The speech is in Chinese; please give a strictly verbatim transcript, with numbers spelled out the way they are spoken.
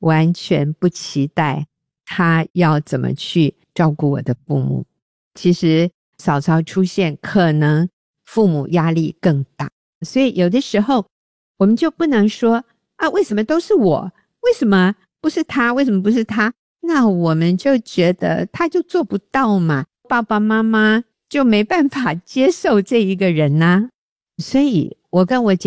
完全不期待他要怎么去照顾我的父母。其实嫂嫂出现，可能父母压力更大，所以有的时候我们就不能说啊，为什么都是我？为什么不是他？为什么不是他？那我们就觉得他就做不到嘛，爸爸妈妈就没办法接受这一个人啊。所以我跟我姐